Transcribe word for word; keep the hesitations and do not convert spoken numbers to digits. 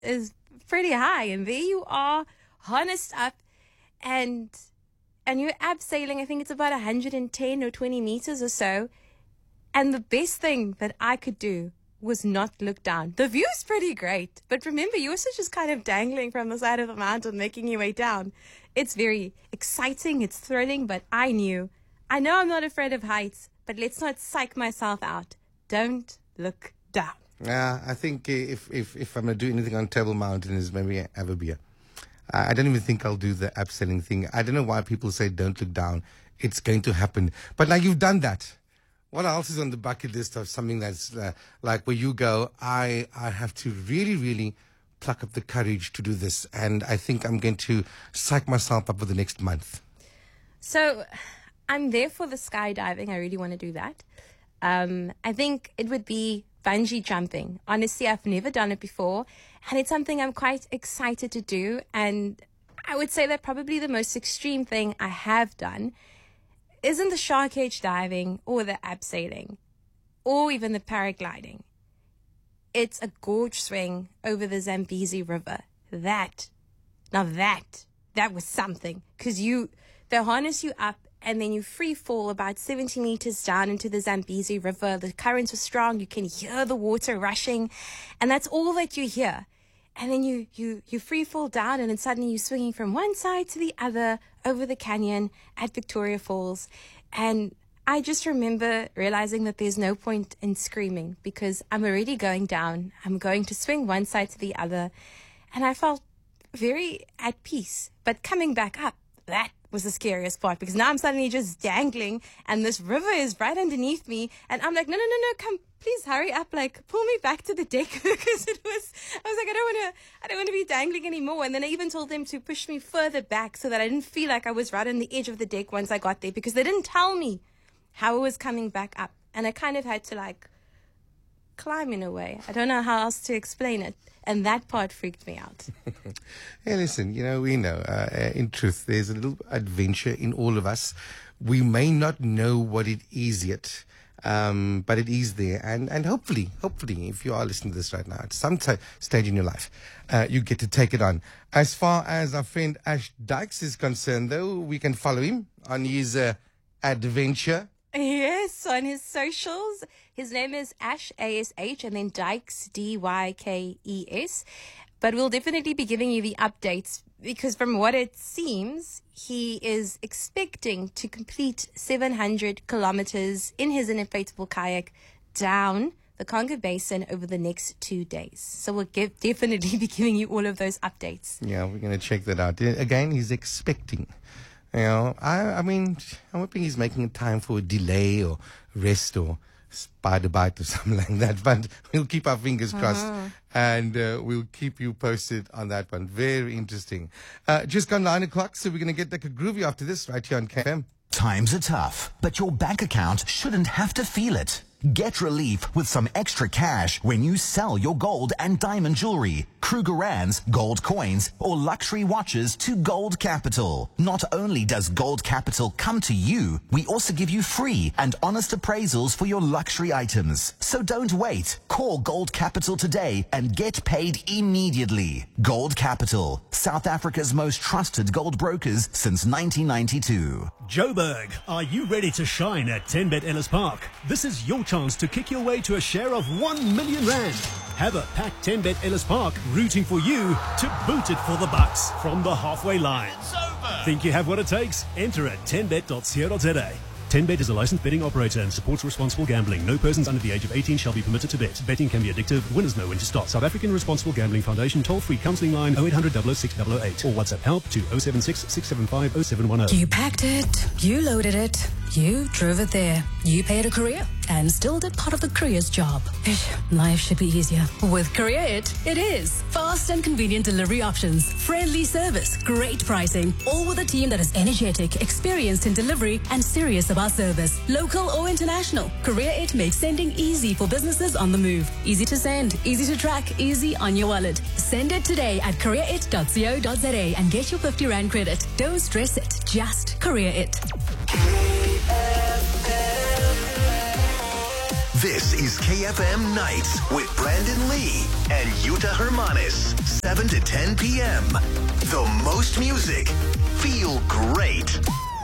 is pretty high, and there you are, harnessed up, and and you're abseiling. I think it's about one hundred ten or twenty meters or so. And the best thing that I could do was not look down. The view's pretty great, but remember, you're also just kind of dangling from the side of the mountain, making your way down. It's very exciting, it's thrilling, but I knew, I know I'm not afraid of heights, but let's not psych myself out. Don't look down. Yeah, I think if, if, if I'm going to do anything on Table Mountain is maybe have a beer. I don't even think I'll do the abseiling thing. I don't know why people say don't look down. It's going to happen. But now you've done that. What else is on the bucket list of something that's uh, like where you go, I, I have to really, really pluck up the courage to do this. And I think I'm going to psych myself up for the next month. So I'm there for the skydiving. I really want to do that. Um, I think it would be bungee jumping. Honestly, I've never done it before, and it's something I'm quite excited to do. And I would say that probably the most extreme thing I have done isn't the shark cage diving or the abseiling or even the paragliding. It's a gorge swing over the Zambezi River. That, now that, that was something, because you, they harness you up and then you free fall about seventy meters down into the Zambezi River. The currents are strong. You can hear the water rushing, and that's all that you hear. And then you, you, you free fall down, and then suddenly you're swinging from one side to the other over the canyon at Victoria Falls. And I just remember realizing that there's no point in screaming because I'm already going down. I'm going to swing one side to the other. And I felt very at peace. But coming back up, that was the scariest part, because now I'm suddenly just dangling and this river is right underneath me, and I'm like, no, no, no, no, come, please hurry up, like pull me back to the deck, because it was, I was like, I don't want to, I don't want to be dangling anymore. And then I even told them to push me further back so that I didn't feel like I was right on the edge of the deck once I got there, because they didn't tell me how it was coming back up. And I kind of had to like climb in a way. I don't know how else to explain it. And that part freaked me out. Hey, listen, you know, we know, uh, in truth, there's a little adventure in all of us. We may not know what it is yet, um, but it is there. And, and hopefully, hopefully, if you are listening to this right now, at some t- stage in your life, uh, you get to take it on. As far as our friend Ash Dykes is concerned, though, we can follow him on his uh, adventure. Yes, on his socials. His name is Ash, A S H, and then Dykes, D Y K E S. But we'll definitely be giving you the updates, because from what it seems, he is expecting to complete seven hundred kilometers in his inflatable kayak down the Congo Basin over the next two days. So we'll give, definitely be giving you all of those updates. Yeah, we're going to check that out. Again, he's expecting. You know, I, I mean, I'm hoping he's making time for a delay or rest or spider bite or something like that. But we'll keep our fingers crossed, uh-huh. and uh, we'll keep you posted on that one. Very interesting. Uh, just gone nine o'clock, so we're going to get like a groovy after this right here on K F M. Times are tough, but your bank account shouldn't have to feel it. Get relief with some extra cash when you sell your gold and diamond jewelry, Krugerrands, gold coins, or luxury watches to Gold Capital. Not only does Gold Capital come to you, we also give you free and honest appraisals for your luxury items. So don't wait. Call Gold Capital today and get paid immediately. Gold Capital, South Africa's most trusted gold brokers since nineteen ninety-two. Joburg, are you ready to shine at ten bet Ellis Park? This is your chance to kick your way to a share of one million rand. Have a packed ten bet Ellis Park rooting for you to boot it for the bucks from the halfway line. It's over. Think you have what it takes? Enter at ten bet dot co dot za. ten bet is a licensed betting operator and supports responsible gambling. No persons under the age of eighteen shall be permitted to bet. Betting can be addictive. Winners know when to stop. South African Responsible Gambling Foundation toll-free counselling line oh eight hundred, double oh six, double oh eight or WhatsApp help to oh seven six, six seven five, oh seven one oh. You packed it, you loaded it, you drove it there, you paid a courier and still did part of the courier's job. Life should be easier. With Courier It, it is. Fast and convenient delivery options, friendly service, great pricing, all with a team that is energetic, experienced in delivery and serious about service. Local or international, Courier It makes sending easy for businesses on the move. Easy to send, easy to track, easy on your wallet. Send it today at courier it dot co dot za and get your fifty rand credit. Don't stress it, just Courier It. This is K F M Nights with Brandon Lee and Yuta Hermanis, seven to ten p.m. The most music. Feel great.